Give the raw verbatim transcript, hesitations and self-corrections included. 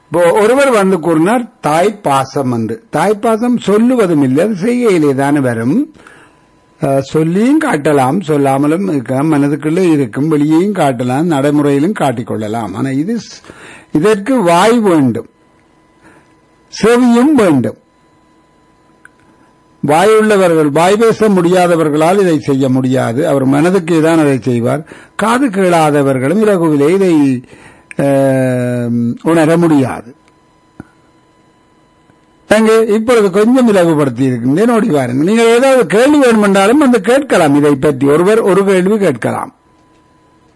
இப்போ ஒருவர் வந்து கூறினார் தாய் பாசம் என்று. தாய் பாசம் சொல்லுவதும் இல்லை, அது செய்கையிலே தானே வரும். சொல்லியும் காட்டலாம், சொல்லாமலும் இருக்கலாம், மனதுக்குள்ளே இருக்கும், வெளியையும் காட்டலாம், நடைமுறையிலும் காட்டிக்கொள்ளலாம். ஆனால் இது இதற்கு வாய் வேண்டும், செவியும் வேண்டும். வாய் உள்ளவர்கள், வாய் பேச முடியாதவர்களால் இதை செய்ய முடியாது. அவர் மனதுக்கு தான் அதை செய்வார். காது கேளாதவர்களும் இலகுவிலே இதை உணர முடியாது. இப்பொழுது கொஞ்சம் இலகுபடுத்தி இருக்கின்றேன், ஓடி வாருங்கள். நீங்கள் ஏதாவது கேள்வி வேண்டுமென்றாலும் வந்து கேட்கலாம். இதை பற்றி ஒருவர் ஒரு கேள்வி கேட்கலாம்.